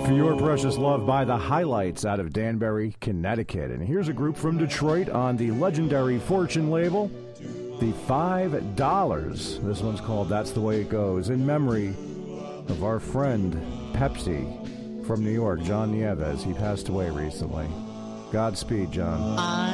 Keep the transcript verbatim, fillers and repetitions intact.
For Your Precious Love by The Highlights out of Danbury, Connecticut. And here's a group from Detroit on the legendary Fortune label, the Five Dollars. This one's called That's the Way It Goes, in memory of our friend Pepsi from New York, John Nieves. He passed away recently. Godspeed, John. I